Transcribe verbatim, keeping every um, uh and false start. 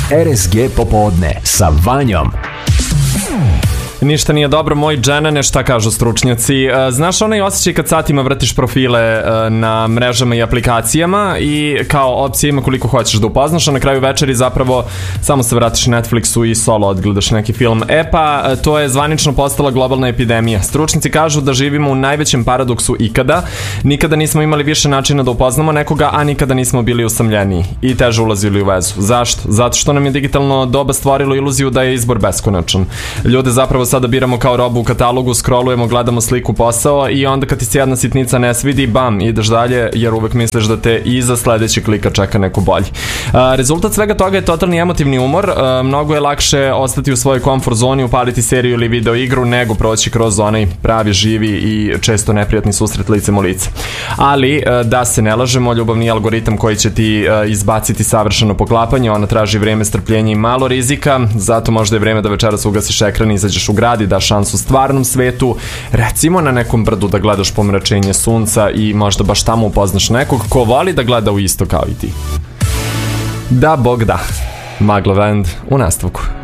R S G popodne sa Vanjom. Ništa nije dobro, moj dženane, šta kažu stručnjaci. Znaš onaj osjećaj kad satima vrtiš profile na mrežama i aplikacijama i kao opcija ima koliko hoćeš da upoznaš, a na kraju večeri zapravo samo se vratiš Netflixu i solo odgledaš neki film. E pa, to je zvanično postala globalna epidemija. Stručnjaci kažu da živimo u najvećem paradoksu ikada. Nikada nismo imali više načina da upoznamo nekoga, a nikada nismo bili usamljeniji i teže ulazili u vezu. Zašto? Zato što nam je digitalno doba stvorilo iluziju da je izbor beskonačan. Ljude zapravo sada biramo kao robu u katalogu, scrollujemo, gledamo sliku, posao i onda kad ti se jedna sitnica ne svidi, bam, ideš dalje jer uvek misliš da te iza sledećeg klika čeka neko bolji. A, rezultat svega toga je totalni emotivni umor. A, mnogo je lakše ostati u svojoj komfort zoni, upaliti seriju ili video igru nego proći kroz onaj pravi, živi i često neprijatni susret licem u lice. Ali, a, da se ne lažemo, ljubav nije algoritam koji će ti a, izbaciti savršeno poklapanje, ona traži vreme, strpljenje i malo rizika, zato možda je vreme da večeras ugasiš ekran i izađeš u grad i da šansu stvarnom svetu, recimo na nekom brdu da gledaš pomračenje sunca i možda baš tamo upoznaš nekog ko voli da gleda u isto kao i ti. Da, Bog da. Maglovend u nastavku.